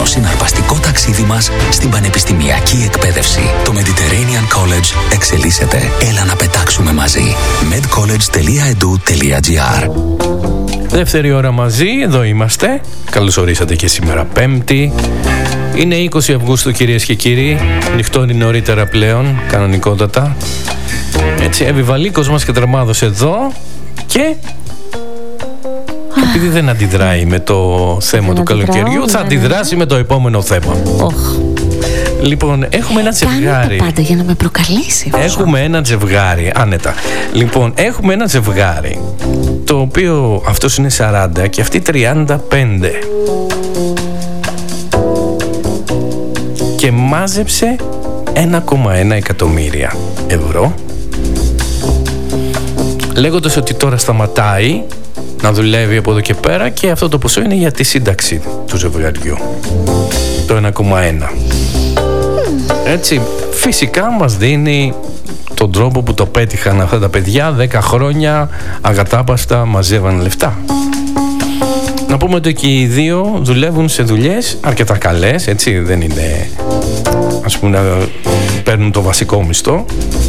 επόμενο συναρπαστικό ταξίδι μας στην πανεπιστημιακή εκπαίδευση. Το Mediterranean College εξελίσσεται. Έλα να πετάξουμε μαζί. medcollege.edu.gr. Δεύτερη ώρα μαζί, εδώ είμαστε. Καλώς ορίσατε και σήμερα Πέμπτη. Είναι 20 Αυγούστου, κυρίες και κύριοι. Νυχτώνει νωρίτερα πλέον, κανονικότατα. Έτσι, Εβιβαλίκος μας και Τρεμάδος εδώ. Και επειδή δεν αντιδράει με το θέμα του καλοκαιριού, θα αντιδράσει με το επόμενο θέμα. Λοιπόν, έχουμε ένα ζευγάρι. Πάντα για να με προκαλέσει. Έχουμε ένα ζευγάρι, άνετα. Λοιπόν, έχουμε ένα ζευγάρι, το οποίο αυτός είναι 40 και αυτή 35. Και μάζεψε 1,1 εκατομμύρια ευρώ, λέγοντας ότι τώρα σταματάει να δουλεύει από εδώ και πέρα και αυτό το ποσό είναι για τη σύνταξη του ζευγαριού. Το 1,1. Έτσι, φυσικά μας δίνει τον τρόπο που το πέτυχαν αυτά τα παιδιά. 10 χρόνια αγατάπαστα μαζεύαν λεφτά. Να πούμε ότι και οι δύο δουλεύουν σε δουλειές αρκετά καλές, έτσι, δεν είναι, ας πούμε, να παίρνουν το βασικό μισθό.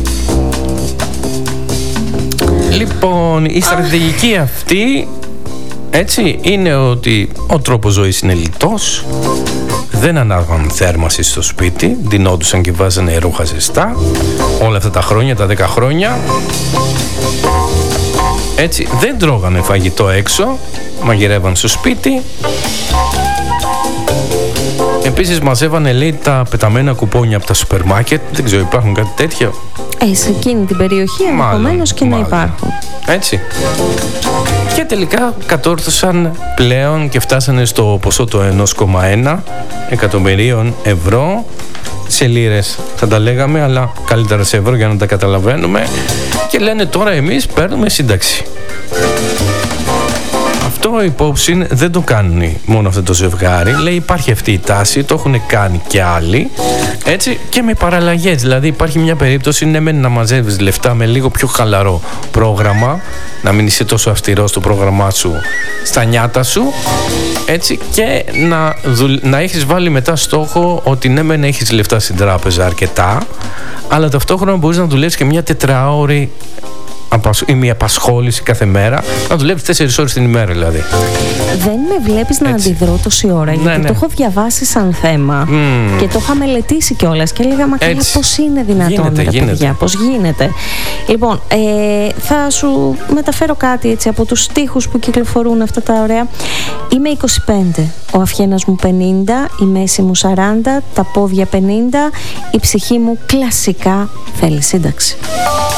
Λοιπόν, η στρατηγική αυτή, έτσι, είναι ότι ο τρόπος ζωής είναι λιτός. Δεν ανάβαν θέρμαση στο σπίτι, ντυνόντουσαν και βάζανε ρούχα ζεστά όλα αυτά τα χρόνια, τα 10 χρόνια. Έτσι, δεν τρώγανε φαγητό έξω, μαγειρεύαν στο σπίτι. Επίσης μαζεύανε, λέει, τα πεταμένα κουπόνια από τα σούπερ μάρκετ. Δεν ξέρω, υπάρχουν κάτι τέτοιο? Σε εκείνη την περιοχή ενδεχομένως και να υπάρχουν. Έτσι. Και τελικά κατόρθωσαν πλέον και φτάσανε στο ποσό το 1,1 εκατομμυρίων ευρώ. Σε λίρες θα τα λέγαμε, αλλά καλύτερα σε ευρώ για να τα καταλαβαίνουμε. Και λένε τώρα εμείς παίρνουμε σύνταξη. Αυτό υπόψη δεν το κάνουν μόνο αυτό το ζευγάρι. Λέει, υπάρχει αυτή η τάση, το έχουν κάνει και άλλοι. Έτσι, και με παραλλαγές. Δηλαδή υπάρχει μια περίπτωση, ναι, να μαζεύεις λεφτά με λίγο πιο χαλαρό πρόγραμμα, να μην είσαι τόσο αυστηρό στο πρόγραμμά σου, στα νιάτα σου. Έτσι, και να έχεις βάλει μετά στόχο ότι ναι, μεν έχεις λεφτά στην τράπεζα αρκετά, αλλά ταυτόχρονα μπορείς να δουλεύεις και μια 4ωρη ή μια απασχόληση κάθε μέρα, να δουλεύεις 4 ώρες την ημέρα δηλαδή. Δεν με βλέπεις να αντιδρώ τόση ώρα, γιατί το έχω διαβάσει σαν θέμα και το είχα μελετήσει κιόλας και έλεγα, μα καλά, πώς είναι δυνατόν, παιδιά, πώς γίνεται. Λοιπόν, θα σου μεταφέρω κάτι έτσι από τους στίχους που κυκλοφορούν αυτά τα ωραία. Είμαι 25, ο αυχένας μου 50, η μέση μου 40, τα πόδια 50, η ψυχή μου κλασικά θέλει σύνταξη.